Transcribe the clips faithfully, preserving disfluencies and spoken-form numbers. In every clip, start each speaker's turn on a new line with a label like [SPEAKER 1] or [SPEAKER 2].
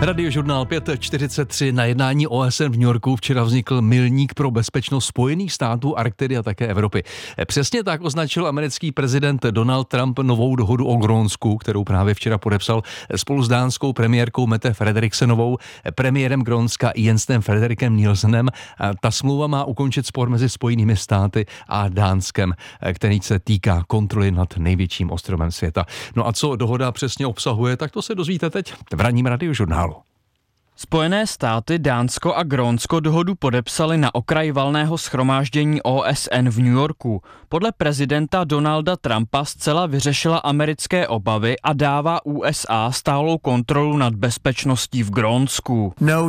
[SPEAKER 1] Radiožurnál pět čtyřicet tři. Na jednání O S N v New Yorku včera vznikl milník pro bezpečnost Spojených států, Arktidy a také Evropy. Přesně tak označil americký prezident Donald Trump novou dohodu o Grónsku, kterou právě včera podepsal spolu s dánskou premiérkou Mette Frederiksenovou, premiérem Grónska Jensem Frederikem Nielsenem. Ta smlouva má ukončit spor mezi Spojenými státy a Dánskem, který se týká kontroly nad největším ostrovem světa. No a co dohoda přesně obsahuje, tak to se dozvíte teď v ranním Radiožurnálu.
[SPEAKER 2] Spojené státy, Dánsko a Grónsko dohodu podepsali na okraj valného shromáždění O S N v New Yorku. Podle prezidenta Donalda Trumpa zcela vyřešila americké obavy a dává U S A stálou kontrolu nad bezpečností v Grónsku.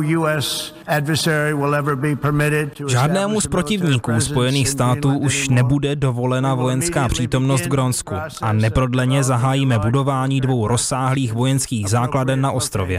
[SPEAKER 3] Žádnému z protivníků Spojených států už nebude dovolena vojenská přítomnost v Grónsku a neprodleně zahájíme budování dvou rozsáhlých vojenských základen na ostrově.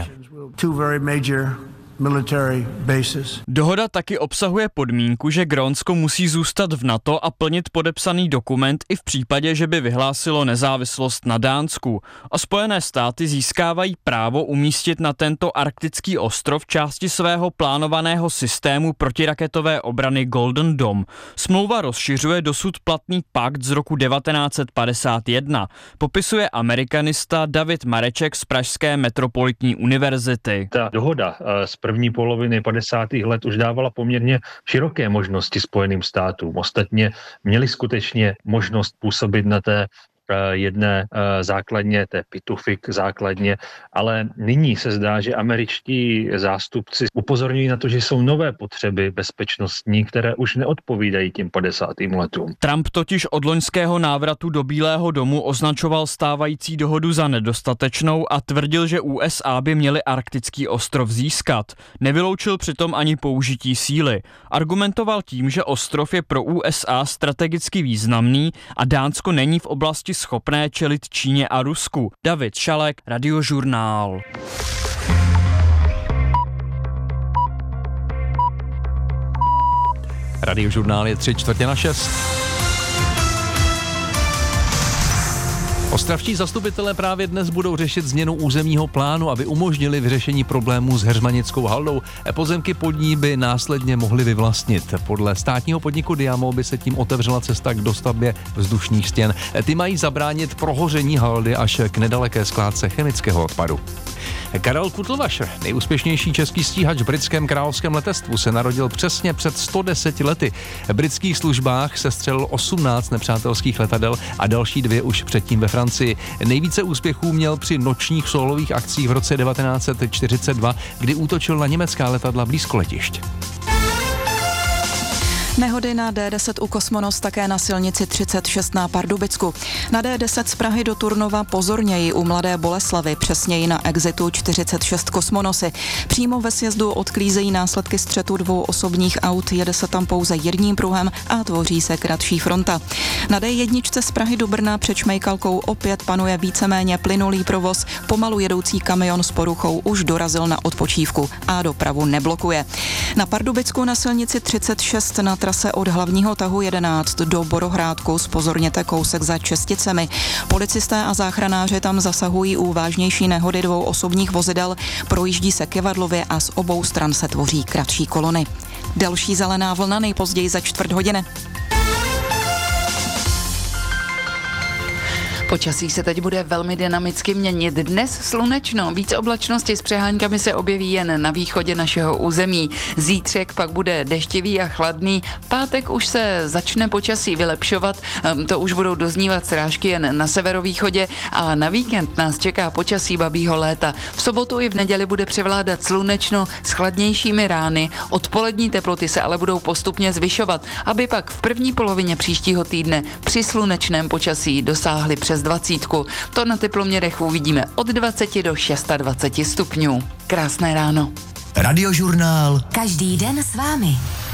[SPEAKER 2] Dohoda taky obsahuje podmínku, že Grónsko musí zůstat v NATO a plnit podepsaný dokument i v případě, že by vyhlásilo nezávislost na Dánsku. A Spojené státy získávají právo umístit na tento arktický ostrov části svého plánovaného systému protiraketové obrany Golden Dome. Smlouva rozšiřuje dosud platný pakt z roku devatenáct set padesát jedna. Popisuje amerikanista David Mareček z Pražské metropolitní univerzity.
[SPEAKER 4] Ta dohoda z první poloviny padesátých let už dávala poměrně široké možnosti Spojeným státům. Ostatně měli skutečně možnost působit na té jedné základně, té Pitufik základně, ale nyní se zdá, že američtí zástupci upozorňují na to, že jsou nové potřeby bezpečnostní, které už neodpovídají těm padesátým letům.
[SPEAKER 2] Trump totiž od loňského návratu do Bílého domu označoval stávající dohodu za nedostatečnou a tvrdil, že U S A by měly arktický ostrov získat. Nevyloučil přitom ani použití síly. Argumentoval tím, že ostrov je pro U S A strategicky významný a Dánsko není v oblasti schopné čelit Číně a Rusku. David Šalek, Radiožurnál.
[SPEAKER 1] Radiožurnál je tři čtvrtě na šest. Ostravští zastupitelé právě dnes budou řešit změnu územního plánu, aby umožnili vyřešení problémů s Heřmanickou haldou. Pozemky pod ní by následně mohli vyvlastnit. Podle státního podniku Diamo by se tím otevřela cesta k dostavbě vzdušných stěn. Ty mají zabránit prohoření haldy až k nedaleké skládce chemického odpadu. Karel Kutlvašer, nejúspěšnější český stíhač v britském královském letectvu, se narodil přesně před sto deseti lety. V britských službách se střelil osmnáct nepřátelských letadel a další dvě už předtím ve Francii. Nejvíce úspěchů měl při nočních solových akcích v roce devatenáct set čtyřicet dva, kdy útočil na německá letadla blízko letišť.
[SPEAKER 5] Nehody na D deset u Kosmonos, také na silnici třicet šest na Pardubicku. Na D deset z Prahy do Turnova pozorněji u Mladé Boleslavy, přesněji na exitu čtyřicet šest Kosmonosy. Přímo ve sjezdu odklízejí následky střetu dvou osobních aut, jede se tam pouze jedním pruhem a tvoří se kratší fronta. Na D jedna z Prahy do Brna před Šmejkalkou opět panuje víceméně plynulý provoz, pomalu jedoucí kamion s poruchou už dorazil na odpočívku a dopravu neblokuje. Na Pardubicku na silnici třicet šest na trase od hlavního tahu jedenáct do Borohrádku zpozorněte kousek za Česticemi. Policisté a záchranáři tam zasahují u vážnější nehody dvou osobních vozidel, projíždí se Kevadlově a z obou stran se tvoří kratší kolony. Další zelená vlna nejpozději za čtvrt hodiny.
[SPEAKER 6] Počasí se teď bude velmi dynamicky měnit. Dnes slunečno, víc oblačnosti s přeháňkami se objeví jen na východě našeho území. Zítřek pak bude deštivý a chladný. Pátek už se začne počasí vylepšovat, to už budou doznívat srážky jen na severovýchodě a na víkend nás čeká počasí babího léta. V sobotu i v neděli bude převládat slunečno s chladnějšími rány. Odpolední teploty se ale budou postupně zvyšovat, aby pak v první polovině příštího týdne při slunečném počasí dosáhly přes dvacítku. To na teploměrech uvidíme od dvaceti do dvaceti šesti stupňů. Krásné ráno.
[SPEAKER 7] Radiožurnál.
[SPEAKER 8] Každý den s vámi.